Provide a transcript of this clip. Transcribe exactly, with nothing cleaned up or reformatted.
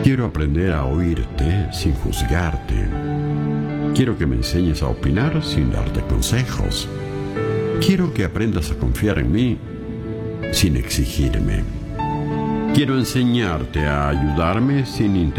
Quiero aprender a oírte sin juzgarte. Quiero que me enseñes a opinar sin darte consejos. Quiero que aprendas a confiar en mí sin exigirme. Quiero enseñarte a ayudarme sin intentar